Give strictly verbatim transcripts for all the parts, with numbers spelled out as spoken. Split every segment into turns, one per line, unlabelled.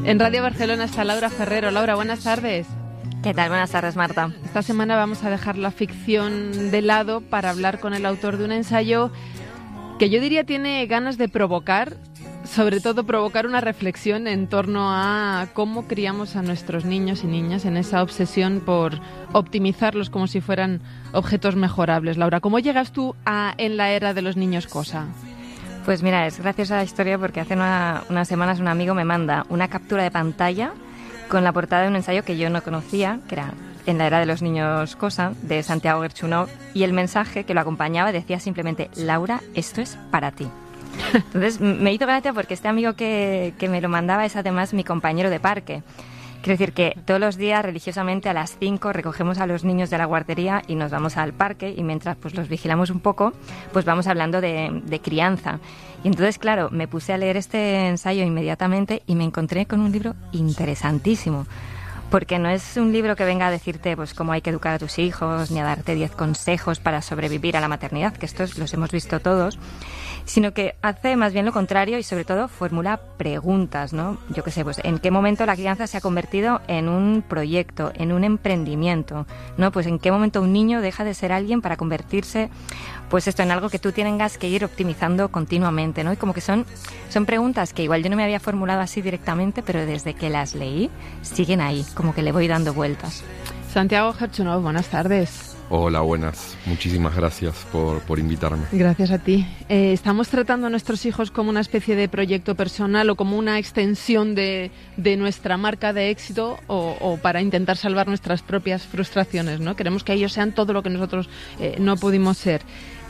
En Radio Barcelona está Laura Ferrero. Laura, buenas tardes.
¿Qué tal? Buenas tardes, Marta.
Esta semana vamos a dejar la ficción de lado para hablar con el autor de un ensayo que yo diría tiene ganas de provocar, sobre todo provocar una reflexión en torno a cómo criamos a nuestros niños y niñas en esa obsesión por optimizarlos como si fueran objetos mejorables. Laura, ¿cómo llegas tú a En la era de los niños cosa?
Pues mira, es graciosa la historia porque hace una, unas semanas un amigo me manda una captura de pantalla con la portada de un ensayo que yo no conocía, que era En la era de los niños cosa, de Santiago Gerchunov, y el mensaje que lo acompañaba decía simplemente: Laura, esto es para ti. Entonces me hizo gracia porque este amigo que, que me lo mandaba es además mi compañero de parque. Quiero decir que todos los días religiosamente a las cinco recogemos a los niños de la guardería y nos vamos al parque, y mientras pues los vigilamos un poco, pues vamos hablando de, de crianza. Y entonces, claro, me puse a leer este ensayo inmediatamente y me encontré con un libro interesantísimo. Porque no es un libro que venga a decirte pues cómo hay que educar a tus hijos, ni a darte diez consejos para sobrevivir a la maternidad, que estos los hemos visto todos, sino que hace más bien lo contrario y sobre todo formula preguntas, ¿no? Yo qué sé, pues en qué momento la crianza se ha convertido en un proyecto, en un emprendimiento, ¿no? Pues en qué momento un niño deja de ser alguien para convertirse, pues esto, en algo que tú tengas que ir optimizando continuamente, ¿no? Y como que son, son preguntas que igual yo no me había formulado así directamente, pero desde que las leí siguen ahí, como que le voy dando vueltas.
Santiago Gerchunov, buenas tardes.
Hola, buenas. Muchísimas gracias por, por invitarme.
Gracias a ti. Eh, ¿Estamos tratando a nuestros hijos como una especie de proyecto personal o como una extensión de, de nuestra marca de éxito o, o para intentar salvar nuestras propias frustraciones, ¿no? Queremos que ellos sean todo lo que nosotros eh, no pudimos ser.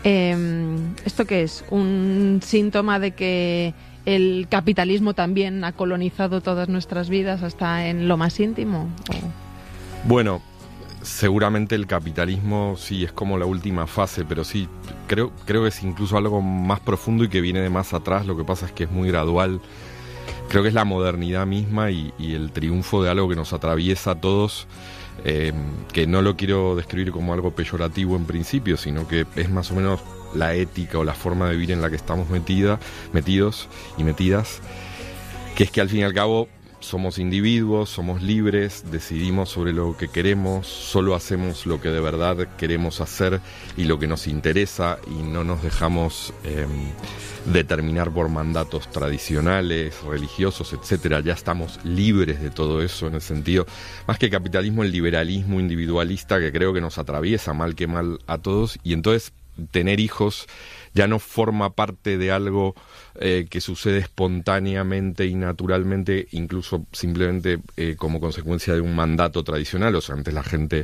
Eh, ¿Esto qué es? ¿Un síntoma de que el capitalismo también ha colonizado todas nuestras vidas hasta en lo más íntimo? ¿O?
Bueno, seguramente el capitalismo sí es como la última fase, pero sí, creo, creo que es incluso algo más profundo y que viene de más atrás. Lo que pasa es que es muy gradual. Creo que es la modernidad misma y, y el triunfo de algo que nos atraviesa a todos, eh, que no lo quiero describir como algo peyorativo en principio, sino que es más o menos la ética o la forma de vivir en la que estamos metida, metidos y metidas, que es que al fin y al cabo somos individuos, somos libres, decidimos sobre lo que queremos, solo hacemos lo que de verdad queremos hacer y lo que nos interesa, y no nos dejamos eh, determinar por mandatos tradicionales, religiosos, etcétera. Ya estamos libres de todo eso, en el sentido, más que capitalismo, el liberalismo individualista, que creo que nos atraviesa mal que mal a todos, y entonces tener hijos ya no forma parte de algo eh, que sucede espontáneamente y naturalmente, incluso simplemente eh, como consecuencia de un mandato tradicional. O sea, antes la gente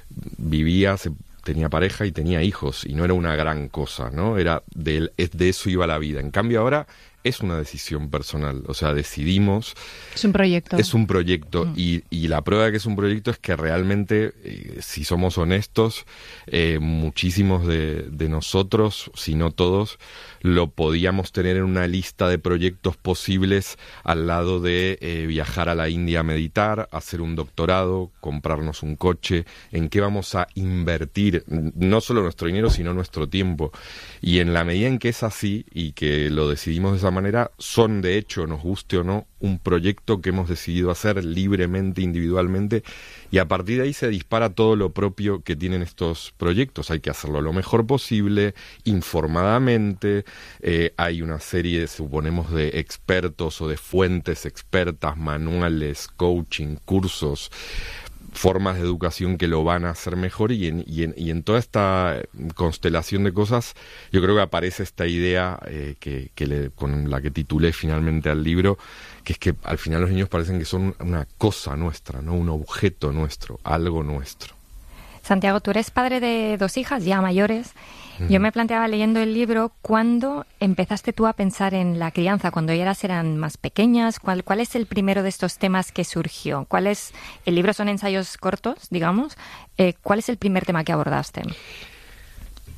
vivía, se, tenía pareja y tenía hijos, y no era una gran cosa, ¿no? Era de, de eso iba la vida. En cambio ahora es una decisión personal, o sea, decidimos...
Es un proyecto.
Es un proyecto,
mm.
y, y la prueba de que es un proyecto es que realmente, eh, si somos honestos, eh, muchísimos de, de nosotros, si no todos, lo podíamos tener en una lista de proyectos posibles al lado de eh, viajar a la India a meditar, hacer un doctorado, comprarnos un coche, en qué vamos a invertir, no solo nuestro dinero, sino nuestro tiempo. Y en la medida en que es así, y que lo decidimos de esa manera, son de hecho, nos guste o no, un proyecto que hemos decidido hacer libremente, individualmente, y a partir de ahí se dispara todo lo propio que tienen estos proyectos. Hay que hacerlo lo mejor posible, informadamente, eh, hay una serie, suponemos, de expertos o de fuentes expertas, manuales, coaching, cursos, formas de educación que lo van a hacer mejor, y en, y en, y en toda esta constelación de cosas yo creo que aparece esta idea eh, que, que le, con la que titulé finalmente al libro, que es que al final los niños parecen que son una cosa nuestra, ¿no? Un objeto nuestro, algo nuestro.
Santiago, tú eres padre de dos hijas ya mayores. Yo me planteaba leyendo el libro, ¿cuándo empezaste tú a pensar en la crianza? ¿Cuando ellas eran más pequeñas? ¿Cuál, cuál es el primero de estos temas que surgió? ¿Cuál es, el libro son ensayos cortos, digamos. Eh, ¿Cuál es el primer tema que abordaste?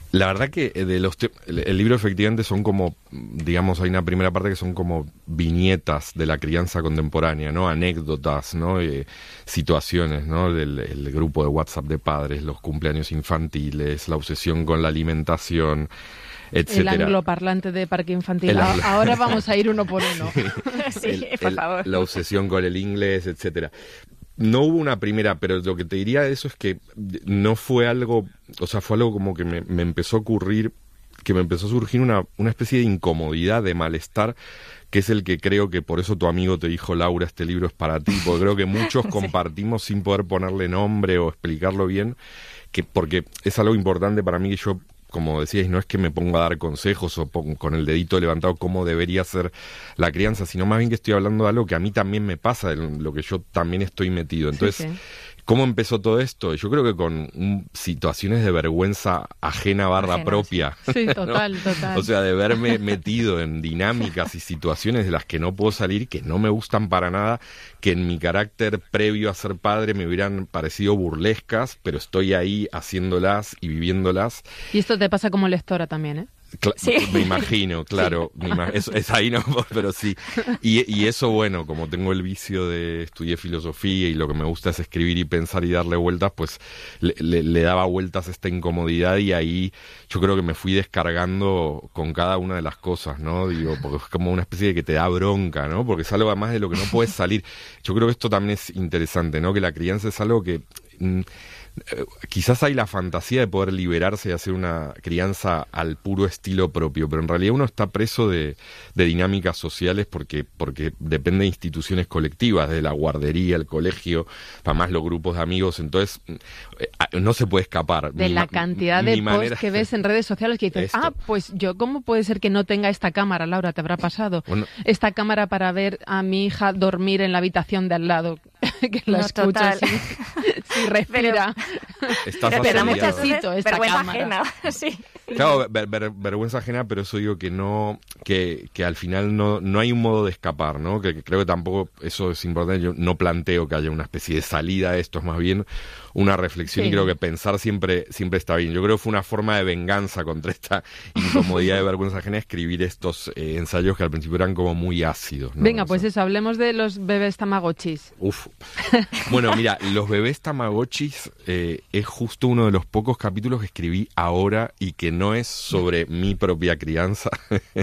La verdad que de los te- el libro efectivamente son como, digamos, hay una primera parte que son como viñetas de la crianza contemporánea, ¿no? Anécdotas, ¿no? Eh, situaciones, ¿no? Del el grupo de WhatsApp de padres, los cumpleaños infantiles, la obsesión con la alimentación, etcétera.
El angloparlante de parque infantil.
El
A-
anglo-
Ahora vamos a ir uno por uno.
Sí,
El-
por
el-
favor.
La obsesión con el inglés, etcétera. No hubo una primera, pero lo que te diría de eso es que no fue algo, o sea, fue algo como que me, me empezó a ocurrir, que me empezó a surgir una, una especie de incomodidad, de malestar, que es el que creo que por eso tu amigo te dijo, Laura, este libro es para ti, porque creo que muchos
Sí.
compartimos sin poder ponerle nombre o explicarlo bien, que porque es algo importante para mí que yo, como decíais, no es que me ponga a dar consejos o pon- con el dedito levantado cómo debería ser la crianza, sino más bien que estoy hablando de algo que a mí también me pasa, en lo que yo también estoy metido. Entonces,
Sí, sí.
¿cómo empezó todo esto? Yo creo que con un- situaciones de vergüenza ajena barra
Ajena,
propia.
Sí,
¿no?
total, total.
O sea, de verme metido en dinámicas y situaciones de las que no puedo salir, que no me gustan para nada, que en mi carácter previo a ser padre me hubieran parecido burlescas, pero estoy ahí haciéndolas y viviéndolas.
Y esto te pasa como lectora también, ¿eh?
Cla-
Sí.
Me imagino, claro, me ima- es, es ahí no, pero sí. Y, y eso, bueno, como tengo el vicio de estudiar filosofía y lo que me gusta es escribir y pensar y darle vueltas, pues le, le- le daba vueltas a esta incomodidad y ahí yo creo que me fui descargando con cada una de las cosas, ¿no? Digo, porque es como una especie de que te da bronca, ¿no? Porque es algo además de lo que no puedes salir. Yo creo que esto también es interesante, ¿no? Que la crianza es algo que... mm, eh, quizás hay la fantasía de poder liberarse y hacer una crianza al puro estilo propio, pero en realidad uno está preso de, de dinámicas sociales porque, porque depende de instituciones colectivas, de la guardería, el colegio, además los grupos de amigos, entonces eh, no se puede escapar.
De
Mi
la
ma-
cantidad
mi
de posts
manera-
que ves en redes sociales que dices,
Esto.
ah, pues yo, ¿cómo puede ser que no tenga esta cámara, Laura? ¿Te habrá pasado?
Bueno,
Esta cámara para ver a mi hija dormir en la habitación de al lado, que la
No,
escucho
total.
si, si respira.
estás
Pero te da
asediado.
muchas
Necesito
veces
esta
vergüenza
cámara.
ajena. Sí.
Claro, ver- ver- vergüenza ajena, pero eso digo que no, que, que al final no, no hay un modo de escapar, ¿no? Que, que creo que tampoco eso es importante. Yo no planteo que haya una especie de salida a esto, es más bien una reflexión
Sí.
y creo que pensar siempre, siempre está bien. Yo creo que fue una forma de venganza contra esta incomodidad de vergüenza ajena escribir estos eh, ensayos que al principio eran como muy ácidos, ¿no?
Venga,
O
pues
sea,
eso, hablemos de los bebés tamagotchis.
Uf. Bueno, mira, los bebés tamagotchis eh, es justo uno de los pocos capítulos que escribí ahora y que no es sobre mi propia crianza,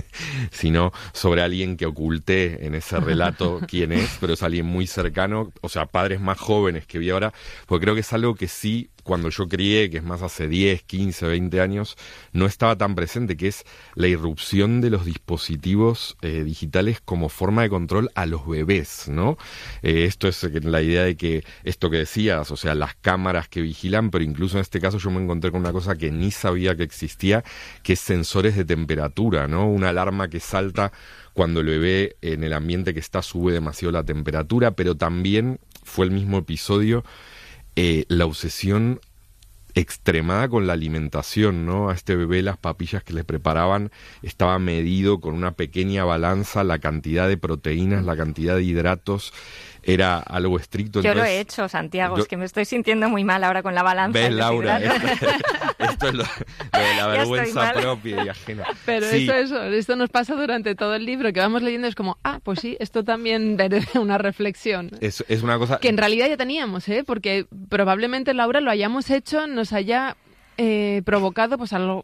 sino sobre alguien que oculté en ese relato quién es, pero es alguien muy cercano, o sea, padres más jóvenes que vi ahora, porque creo que es algo que sí, cuando yo crié, que es más hace diez, quince, veinte años, no estaba tan presente, que es la irrupción de los dispositivos eh, digitales como forma de control a los bebés, ¿no? Eh, esto es eh, la idea de que, esto que decías, o sea, las cámaras que vigilan, pero incluso en este caso yo me encontré con una cosa que ni sabía que existía, que es sensores de temperatura, ¿no? Una alarma que salta cuando el bebé en el ambiente que está sube demasiado la temperatura, pero también fue el mismo episodio Eh, la obsesión extremada con la alimentación, ¿no? A este bebé las papillas que le preparaban estaba medido con una pequeña balanza la cantidad de proteínas, la cantidad de hidratos, era algo estricto.
Yo lo
Entonces,
he hecho, Santiago,
yo-
es que me estoy sintiendo muy mal ahora con la balanza.
¿Ves,
y los
Laura?
hidratos.
Esto, esto es lo, lo de la
Ya estoy
vergüenza
mal.
propia y ajena.
Pero
Sí.
eso, eso, esto nos pasa durante todo el libro, que vamos leyendo, es como, ah, pues sí, esto también merece una reflexión.
Es, es una cosa...
Que en realidad ya teníamos, ¿eh? Porque probablemente, Laura, lo hayamos hecho, nos haya eh, provocado pues algo-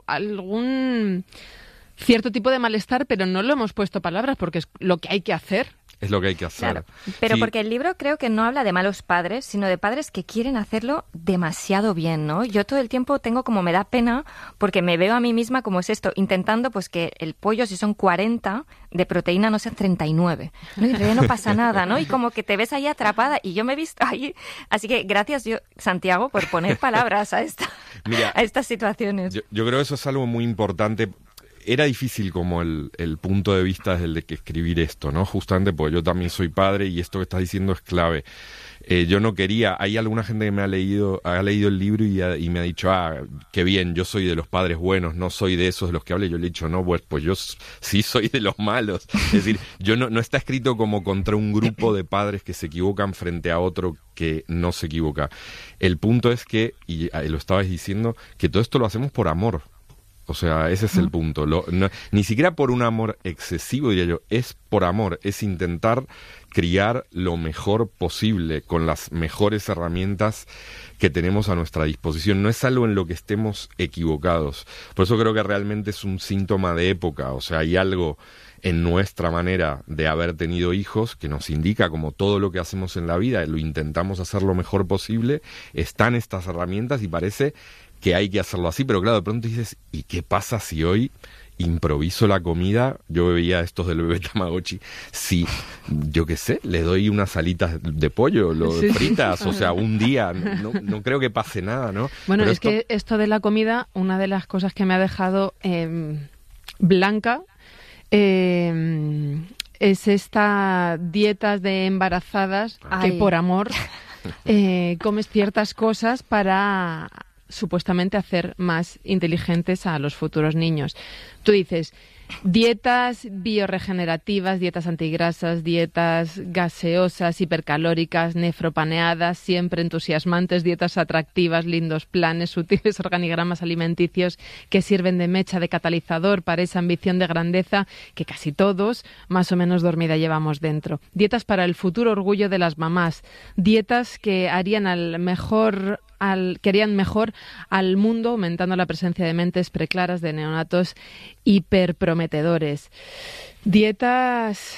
algún cierto tipo de malestar, pero no lo hemos puesto palabras porque es lo que hay que hacer.
Es lo que hay que hacer.
Claro, pero
Sí.
porque el libro creo que no habla de malos padres, sino de padres que quieren hacerlo demasiado bien, ¿no? Yo todo el tiempo tengo como me da pena porque me veo a mí misma como es esto, intentando pues que el pollo si son cuarenta de proteína no sean treinta y nueve, ¿no? Y en realidad no pasa nada, ¿no? Y como que te ves ahí atrapada y yo me he visto ahí, así que gracias yo, Santiago, por poner palabras a esta,
Mira,
a estas situaciones.
Yo, yo creo que eso es algo muy importante. Era difícil como el, el punto de vista desde el de que escribir esto, ¿no? Justamente porque yo también soy padre y esto que estás diciendo es clave. Eh, yo no quería, hay alguna gente que me ha leído, ha leído el libro y, ha- y me ha dicho, ah, qué bien, yo soy de los padres buenos, no soy de esos de los que habla. Yo le he dicho, no, pues, pues yo s- sí soy de los malos. Es decir, yo no, no está escrito como contra un grupo de padres que se equivocan frente a otro que no se equivoca. El punto es que, y eh, lo estabas diciendo, que todo esto lo hacemos por amor. O sea, ese es el punto. Lo, no, ni siquiera por un amor excesivo, diría yo, es por amor, es intentar criar lo mejor posible, con las mejores herramientas que tenemos a nuestra disposición. No es algo en lo que estemos equivocados. Por eso creo que realmente es un síntoma de época. O sea, hay algo en nuestra manera de haber tenido hijos que nos indica, como todo lo que hacemos en la vida, lo intentamos hacer lo mejor posible, están estas herramientas y parece que hay que hacerlo así, pero claro, de pronto dices, ¿y qué pasa si hoy improviso la comida? Yo veía estos del bebé Tamagotchi, si, yo qué sé, le doy unas alitas de pollo, lo
sí,
fritas,
sí.
o sea, un día, no, no creo que pase nada, ¿no?
Bueno,
Pero
es
esto...
que esto de la comida, una de las cosas que me ha dejado eh, blanca, eh, es esta dietas de embarazadas
Ay.
que por amor eh, comes ciertas cosas para supuestamente hacer más inteligentes a los futuros niños. Tú dices, dietas biorregenerativas, dietas antigrasas, dietas gaseosas, hipercalóricas, nefropaneadas, siempre entusiasmantes, dietas atractivas, lindos planes, sutiles organigramas alimenticios que sirven de mecha, de catalizador para esa ambición de grandeza que casi todos más o menos dormida llevamos dentro. Dietas para el futuro orgullo de las mamás, dietas que harían al mejor... Al, que harían mejor al mundo, aumentando la presencia de mentes preclaras de neonatos hiperprometedores. Dietas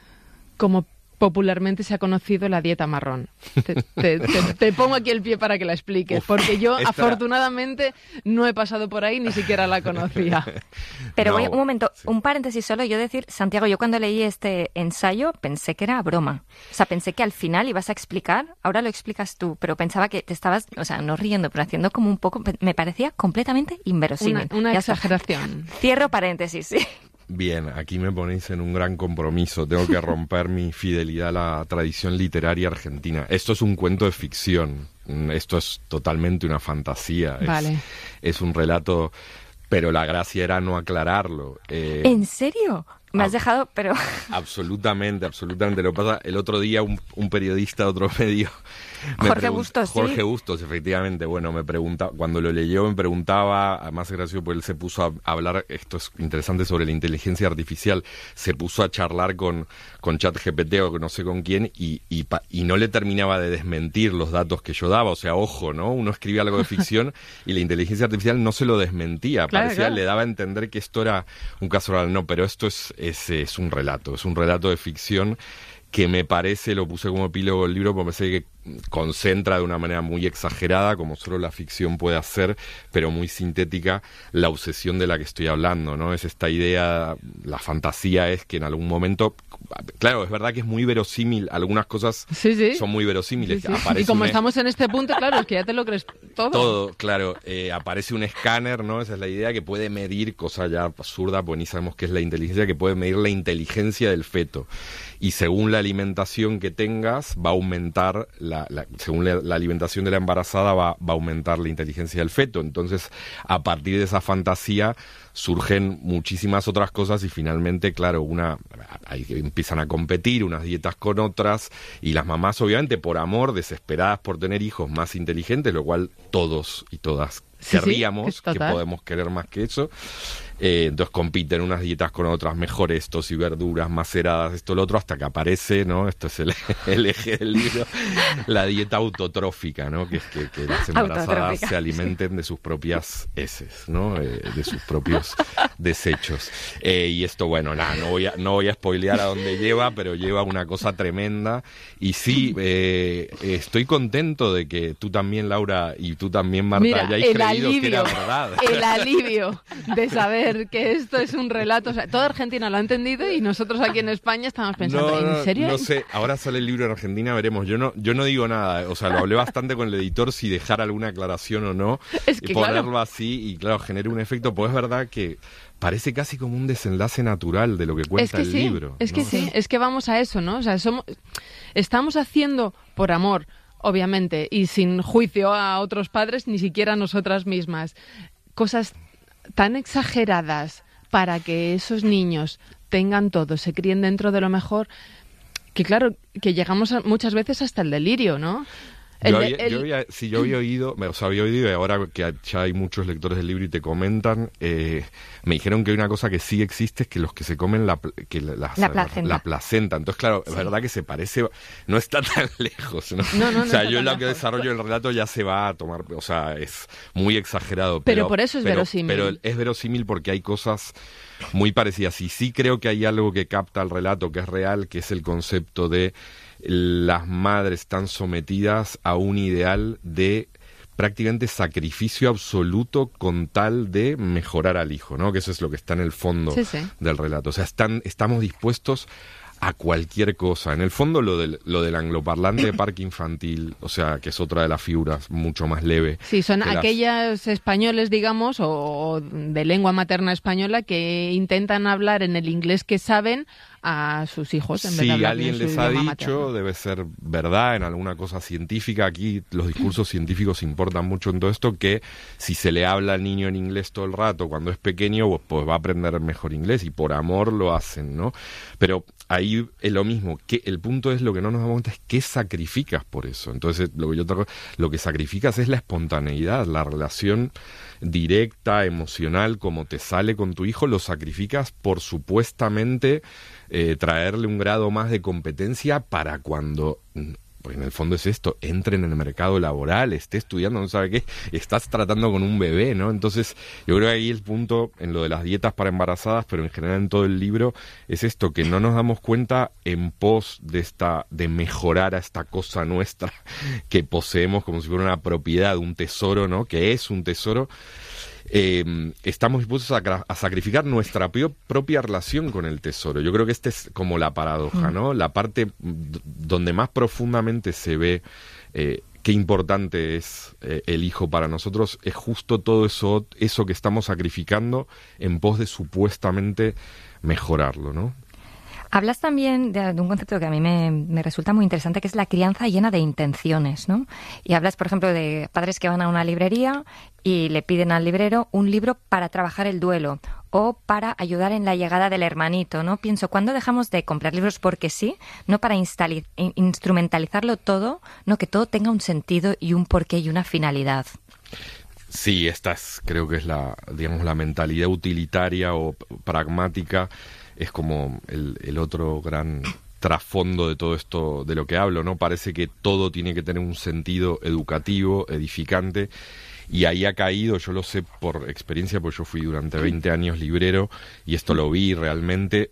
como popularmente se ha conocido la dieta marrón. Te, te, te, te pongo aquí el pie para que la expliques,
Uf,
porque yo
esta...
afortunadamente no he pasado por ahí, ni siquiera la conocía.
Pero
no,
voy, un momento,
sí.
un paréntesis solo, yo decir, Santiago, yo cuando leí este ensayo pensé que era broma. O sea, pensé que al final ibas a explicar, ahora lo explicas tú, pero pensaba que te estabas, o sea, no riendo, pero haciendo como un poco, me parecía completamente inverosímil.
Una, una
Ya
exageración.
está. Cierro paréntesis, sí.
Bien, aquí me ponéis en un gran compromiso. Tengo que romper mi fidelidad a la tradición literaria argentina. Esto es un cuento de ficción. Esto es totalmente una fantasía.
Vale.
Es, es un relato, pero la gracia era no aclararlo. Eh,
¿En serio? Me has
ab-
dejado, pero...
Absolutamente, absolutamente. Lo que pasa, el otro día un, un periodista de otro medio... me
Jorge
pregun-
Bustos, sí.
Jorge Bustos, efectivamente. Bueno, me pregunta, cuando lo leyó me preguntaba, además es gracioso porque él se puso a hablar, esto es interesante, sobre la inteligencia artificial, se puso a charlar con, con ChatGPT o no sé con quién y, y, pa- y no le terminaba de desmentir los datos que yo daba. O sea, ojo, ¿no? Uno escribía algo de ficción y la inteligencia artificial no se lo desmentía.
Claro,
Parecía,
claro.
le daba a entender que esto era un caso real. No, pero esto es, es, es un relato, es un relato de ficción que me parece, lo puse como epílogo del libro, porque me parece que concentra de una manera muy exagerada, como solo la ficción puede hacer, pero muy sintética, la obsesión de la que estoy hablando, ¿no? Es esta idea, la fantasía es que en algún momento, claro, es verdad que es muy verosímil, algunas cosas
Sí, sí.
son muy verosímiles.
Sí, sí.
Aparece
Y como
un-
estamos en este punto, claro, es que ya te lo crees todo.
todo, claro, eh, aparece un escáner, ¿no? Esa es la idea, que puede medir, cosa ya absurda, pues ni sabemos qué es la inteligencia, que puede medir la inteligencia del feto. Y según la alimentación que tengas, va a aumentar, la, la, según la, la alimentación de la embarazada, va, va a aumentar la inteligencia del feto. Entonces, a partir de esa fantasía, surgen muchísimas otras cosas y finalmente, claro, una ahí empiezan a competir unas dietas con otras y las mamás, obviamente, por amor, desesperadas por tener hijos más inteligentes, lo cual todos y todas
Sí, sí,
querríamos,
es
que
total.
podemos querer más que eso. Eh, entonces compiten unas dietas con otras, mejores estos y verduras maceradas, esto lo otro, hasta que aparece, ¿no? Esto es el, el eje del libro, la dieta autotrófica, ¿no? Que es que, que las embarazadas
Autotrófica,
se alimenten de sus propias heces, ¿no? Eh, de sus propios desechos. Eh, y esto, bueno, nada, no voy a, no voy a spoilear a dónde lleva, pero lleva una cosa tremenda. Y sí, eh, estoy contento de que tú también, Laura, y tú también, Marta,
Mira,
hayáis
el
creído que era
alivio,
verdad.
el alivio de saber que esto es un relato. O sea, toda Argentina lo ha entendido y nosotros aquí en España estamos pensando,
No, no,
¿en serio?
no sé, ahora sale el libro en Argentina, veremos. Yo no, yo no digo nada, o sea, lo hablé bastante con el editor si dejar alguna aclaración o no,
Es que,
y ponerlo
claro.
así y claro, genera un efecto, pues es verdad que parece casi como un desenlace natural de lo que cuenta
Es que
el
sí,
libro.
es que
¿no?
sí, es que vamos a eso, ¿no? O sea, somos, estamos haciendo por amor, obviamente, y sin juicio a otros padres, ni siquiera a nosotras mismas, cosas tan exageradas para que esos niños tengan todo, se críen dentro de lo mejor, que claro, que llegamos a- muchas veces hasta el delirio, ¿no?
Yo había, el... yo había, sí, yo había oído, o sea, había oído, y ahora que ya hay muchos lectores del libro y te comentan, eh, me dijeron que hay una cosa que sí existe, es que los que se comen la, que la, la,
la, placenta.
la placenta. Entonces, claro, es sí. verdad que se parece, no está tan lejos, ¿no?
no, no, no
o sea, yo
en
lo que desarrollo el relato ya se va a tomar, o sea, es muy exagerado.
Pero,
pero
por eso es
pero,
verosímil.
Pero es verosímil porque hay cosas muy parecidas. Y sí creo que hay algo que capta el relato, que es real, que es el concepto de las madres están sometidas a un ideal de prácticamente sacrificio absoluto con tal de mejorar al hijo, ¿no? Que eso es lo que está en el fondo
sí, sí.
del relato. O sea, están, estamos dispuestos a cualquier cosa. En el fondo lo del, lo del angloparlante de parque infantil, o sea, que es otra de las figuras mucho más leve.
Sí, son aquellas las... españoles, digamos, o de lengua materna española que intentan hablar en el inglés que saben a sus hijos en vez
sí,
de hablar
alguien
en
les
su
ha
idioma
dicho,
materno.
Debe ser verdad en alguna cosa científica. Aquí los discursos científicos importan mucho en todo esto, que si se le habla al niño en inglés todo el rato cuando es pequeño, pues va a aprender mejor inglés, y por amor lo hacen, ¿no? Pero ahí es lo mismo, que el punto es, lo que no nos damos cuenta es qué sacrificas por eso. Entonces, lo que yo te, lo que sacrificas es la espontaneidad, la relación directa, emocional, como te sale con tu hijo, lo sacrificas por supuestamente eh, traerle un grado más de competencia para cuando, porque en el fondo es esto, entre en el mercado laboral, esté estudiando, no sabe qué, estás tratando con un bebé, ¿no? Entonces, yo creo que ahí el punto, en lo de las dietas para embarazadas, pero en general en todo el libro, es esto, que no nos damos cuenta en pos de esta, de mejorar a esta cosa nuestra que poseemos como si fuera una propiedad, un tesoro, ¿no? Que es un tesoro. Eh, estamos dispuestos a, a sacrificar nuestra pio, propia relación con el tesoro. Yo creo que esta es como la paradoja, ¿no? La parte d- donde más profundamente se ve eh, qué importante es eh, el hijo para nosotros, es justo todo eso, eso que estamos sacrificando en pos de supuestamente mejorarlo, ¿no?
Hablas también de, de un concepto que a mí me, me resulta muy interesante, que es la crianza llena de intenciones, ¿no? Y hablas, por ejemplo, de padres que van a una librería y le piden al librero un libro para trabajar el duelo o para ayudar en la llegada del hermanito, ¿no? Pienso, ¿cuándo dejamos de comprar libros porque sí? No para instali- instrumentalizarlo todo, no, que todo tenga un sentido y un porqué y una finalidad.
Sí, esta es, creo que es la, digamos, la mentalidad utilitaria o pragmática. Es como el, el otro gran trasfondo de todo esto de lo que hablo, ¿no? Parece que todo tiene que tener un sentido educativo, edificante, y ahí ha caído, yo lo sé por experiencia, porque yo fui durante veinte años librero, y esto lo vi realmente,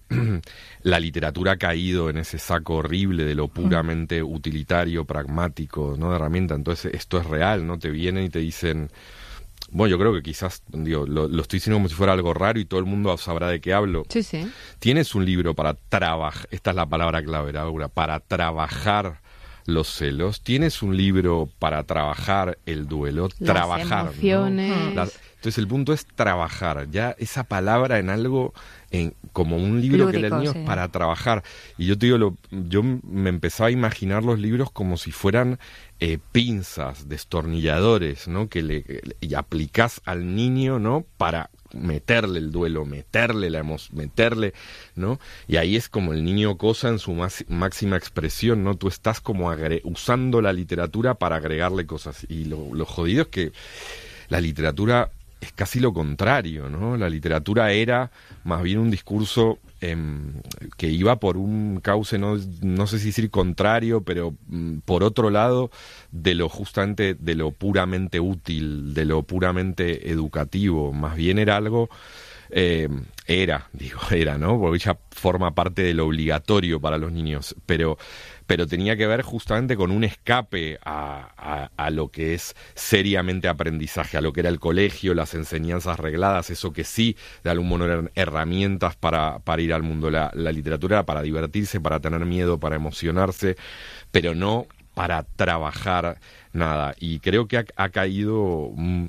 la literatura ha caído en ese saco horrible de lo puramente utilitario, pragmático, ¿no? De herramienta. Entonces esto es real, ¿no? Te vienen y te dicen... Bueno, yo creo que quizás, digo, lo, lo estoy diciendo como si fuera algo raro y todo el mundo sabrá de qué hablo.
Sí, sí.
Tienes un libro para trabajar, esta es la palabra clave, Laura, para trabajar los celos. Tienes un libro para trabajar el duelo,
Las
trabajar,
emociones.
¿no? Las, entonces el punto es trabajar, ya esa palabra en algo, en, como un libro
lúdico,
que lee el niño
sí.
para trabajar. Y yo te digo, lo, yo me empezaba a imaginar los libros como si fueran eh, pinzas, destornilladores, ¿no? Que le, y aplicás al niño, ¿no? Para meterle el duelo, meterle la emoción, meterle, ¿no? Y ahí es como el niño cosa en su más, máxima expresión, ¿no? Tú estás como agre- usando la literatura para agregarle cosas. Y lo, lo jodido es que la literatura es casi lo contrario, ¿no? La literatura era más bien un discurso eh, que iba por un cauce, no, no sé si decir contrario, pero mm, por otro lado, de lo justamente, de lo puramente útil, de lo puramente educativo. Más bien era algo, eh, era, digo, era, ¿no? Porque ya forma parte de lo obligatorio para los niños, pero... pero tenía que ver justamente con un escape a, a, a lo que es seriamente aprendizaje, a lo que era el colegio, las enseñanzas regladas, eso que sí, de algún modo eran herramientas para, para ir al mundo. La, la literatura era para divertirse, para tener miedo, para emocionarse, pero no para trabajar nada. Y creo que ha, ha caído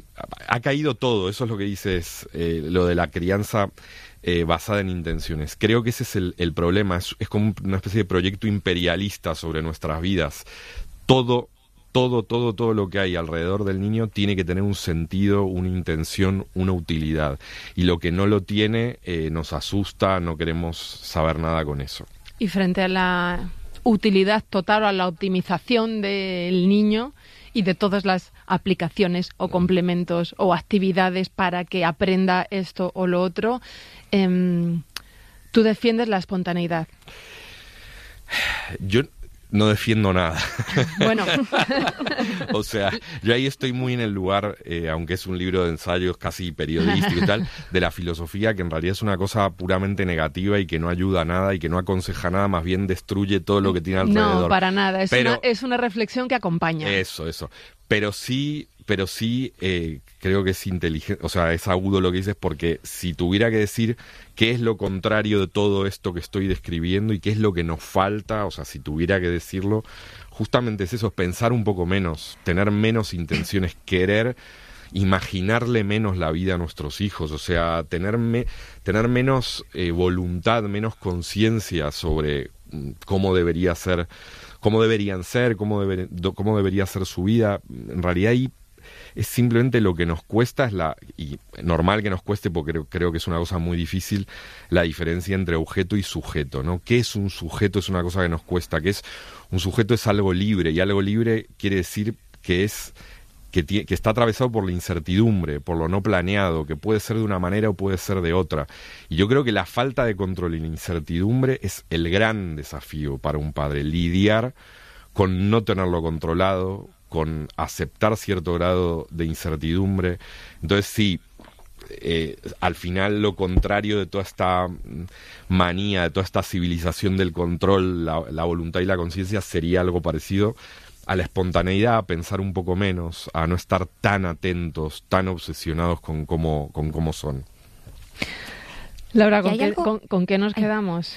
ha caído todo, eso es lo que dices, eh, lo de la crianza Eh, basada en intenciones. Creo que ese es el, el problema, es, es como una especie de proyecto imperialista sobre nuestras vidas. Todo, todo, todo, todo lo que hay alrededor del niño tiene que tener un sentido, una intención, una utilidad. Y lo que no lo tiene eh, nos asusta, no queremos saber nada con eso.
Y frente a la utilidad total, a la optimización del niño y de todas las aplicaciones o complementos o actividades para que aprenda esto o lo otro. Eh, tú defiendes la espontaneidad.
Yo no defiendo nada.
Bueno.
O sea, yo ahí estoy muy en el lugar, eh, aunque es un libro de ensayos casi periodístico y tal, de la filosofía, que en realidad es una cosa puramente negativa y que no ayuda a nada y que no aconseja nada, más bien destruye todo lo que tiene alrededor.
No, para nada. Es,
Pero,
una, es una reflexión que acompaña.
Eso, eso. Pero sí... Pero sí eh, creo que es inteligente, o sea, es agudo lo que dices, porque si tuviera que decir qué es lo contrario de todo esto que estoy describiendo y qué es lo que nos falta, o sea, si tuviera que decirlo, justamente es eso, es pensar un poco menos, tener menos intenciones, querer imaginarle menos la vida a nuestros hijos, o sea, tener, me, tener menos eh, voluntad, menos conciencia sobre cómo debería ser, cómo deberían ser, cómo, deber, cómo debería ser su vida. En realidad ahí es simplemente lo que nos cuesta, es la, y normal que nos cueste porque creo, creo que es una cosa muy difícil, la diferencia entre objeto y sujeto, ¿no? ¿Qué es un sujeto? Es una cosa que nos cuesta, que es, un sujeto es algo libre, y algo libre quiere decir que es, que, tie, que está atravesado por la incertidumbre, por lo no planeado, que puede ser de una manera o puede ser de otra. Y yo creo que la falta de control y la incertidumbre es el gran desafío para un padre, lidiar con no tenerlo controlado, con aceptar cierto grado de incertidumbre. Entonces sí, eh, al final lo contrario de toda esta manía, de toda esta civilización del control, la, la voluntad y la conciencia, sería algo parecido a la espontaneidad, a pensar un poco menos, a no estar tan atentos, tan obsesionados con cómo, con cómo son.
Laura, ¿con, qué, con, ¿con qué nos quedamos?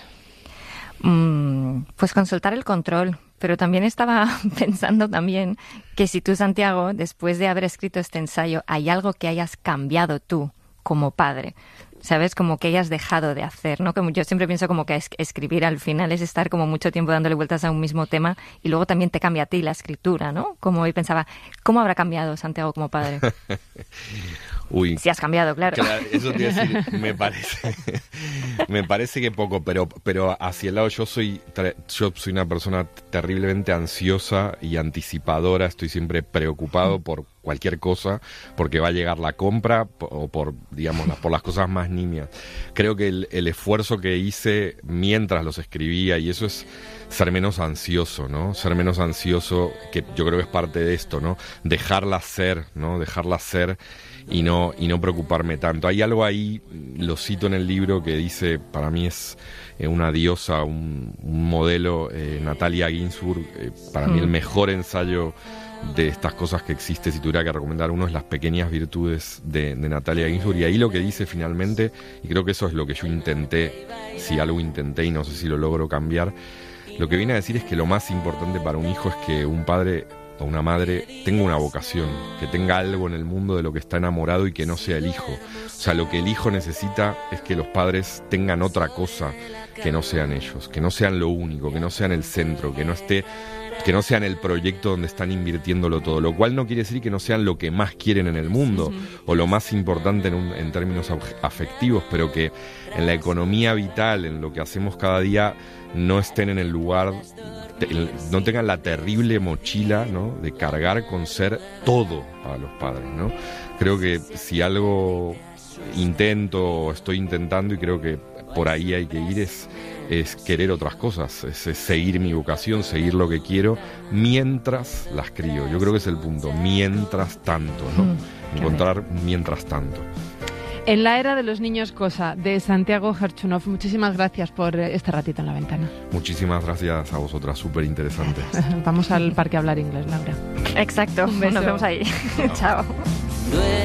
Mm, pues con soltar el control. Pero también estaba pensando también que si tú, Santiago, después de haber escrito este ensayo, hay algo que hayas cambiado tú como padre, ¿sabes? Como que hayas dejado de hacer, ¿no? Como yo siempre pienso como que es, escribir al final es estar como mucho tiempo dándole vueltas a un mismo tema y luego también te cambia a ti la escritura, ¿no? Como hoy pensaba, ¿cómo habrá cambiado Santiago como padre?
Uy,
si has cambiado, claro.
claro eso te iba a decir, me parece, me parece que poco, pero, pero hacia el lado yo soy, yo soy una persona terriblemente ansiosa y anticipadora, estoy siempre preocupado por cualquier cosa, porque va a llegar la compra o por, digamos, por las cosas más nimias. Creo que el, el esfuerzo que hice mientras los escribía, y eso es ser menos ansioso, ¿no? Ser menos ansioso, que yo creo que es parte de esto, ¿no? Dejarla ser, ¿no? Dejarla ser y no, y no preocuparme tanto. Hay algo ahí, lo cito en el libro, que dice, para mí es eh, una diosa, un, un modelo, eh, Natalia Ginzburg, eh, para mm. mí el mejor ensayo de estas cosas que existe, si tuviera que recomendar uno, es Las pequeñas virtudes de, de Natalia Ginzburg. Y ahí lo que dice finalmente, y creo que eso es lo que yo intenté, si algo intenté y no sé si lo logro cambiar, lo que viene a decir es que lo más importante para un hijo es que un padre o una madre tenga una vocación, que tenga algo en el mundo de lo que está enamorado y que no sea el hijo. O sea, lo que el hijo necesita es que los padres tengan otra cosa que no sean ellos, que no sean lo único, que no sean el centro, que no esté, que no sean el proyecto donde están invirtiéndolo todo, lo cual no quiere decir que no sean lo que más quieren en el mundo, sí, sí. o lo más importante en, un, en términos afectivos, pero que en la economía vital, en lo que hacemos cada día, no estén en el lugar, no tengan la terrible mochila, ¿no?, de cargar con ser todo para los padres, ¿no? Creo que si algo intento, estoy intentando, y creo que por ahí hay que ir, es, es querer otras cosas, es, es seguir mi vocación, seguir lo que quiero, mientras las crío. Yo creo que es el punto, mientras tanto, ¿no? Mm, encontrar mientras tanto.
En la era de los niños cosa, de Santiago Gerchunov. Muchísimas gracias por este ratito en la ventana.
Muchísimas gracias a vosotras, súper interesante.
Vamos al parque a hablar inglés, Laura.
Exacto, nos vemos ahí. Chao.